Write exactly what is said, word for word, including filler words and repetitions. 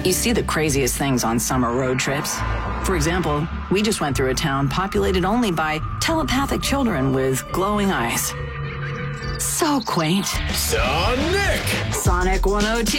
You see the craziest things on summer road trips. For example, we just went through a town populated only by telepathic children with glowing eyes. So quaint. Sonic! Sonic one oh two.